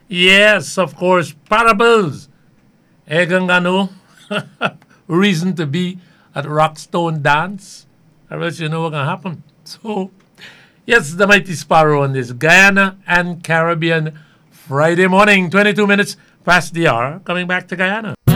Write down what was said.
Yes, of course, parables. Egang ano, reason to be at Rockstone Dance. Or else you know what's going to happen. So, yes, the Mighty Sparrow on this Guyana and Caribbean Friday morning, 22 minutes past the hour, coming back to Guyana.